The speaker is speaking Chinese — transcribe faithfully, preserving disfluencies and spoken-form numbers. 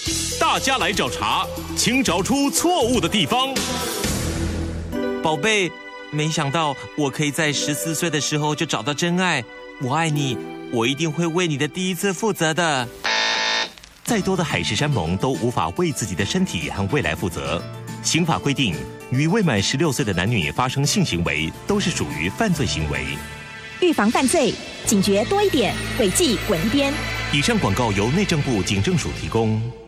大家来找茬，请找出错误的地方。 宝贝，没想到我可以在十四岁的时候就找到真爱，我爱你，我一定会为你的第一次负责的。 再多的海誓山盟都无法为自己的身体和未来负责。刑法规定，与未满十六岁的男女发生性行为都是属于犯罪行为。 预防犯罪，警觉多一点，违纪滚一边。 以上广告由内政部警政署提供。